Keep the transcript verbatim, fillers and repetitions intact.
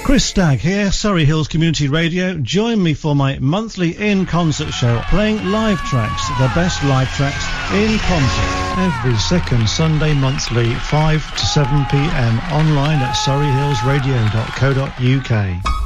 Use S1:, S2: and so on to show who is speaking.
S1: Chris Stagg here, Surrey Hills Community Radio. Join me for my monthly in-concert show, playing live tracks, the best live tracks in concert. Every second Sunday monthly, five to seven p m, online at surrey hills radio dot co dot u k.